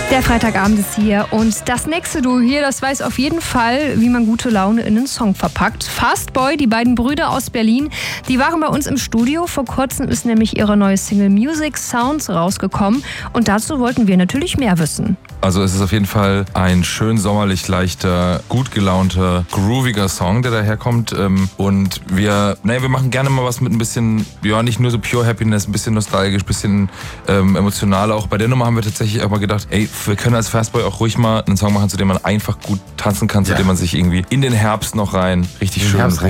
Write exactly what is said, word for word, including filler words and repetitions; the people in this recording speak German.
Der Freitagabend ist hier und das nächste Duo hier, das weiß auf jeden Fall, wie man gute Laune in einen Song verpackt. Fastboy, die beiden Brüder aus Berlin, die waren bei uns im Studio. Vor kurzem ist nämlich ihre neue Single Music Sounds rausgekommen und dazu wollten wir natürlich mehr wissen. Also es ist auf jeden Fall ein schön sommerlich leichter, gut gelaunter, grooviger Song, der daherkommt. Und wir, naja, wir machen gerne mal was mit ein bisschen, ja, nicht nur so pure Happiness, ein bisschen nostalgisch, ein bisschen ähm, emotional. Auch bei der Nummer haben wir tatsächlich auch mal gedacht, ey, wir können als Fastboy auch ruhig mal einen Song machen, zu dem man einfach gut tanzen kann, zu ja. dem man sich irgendwie in den Herbst noch rein richtig schön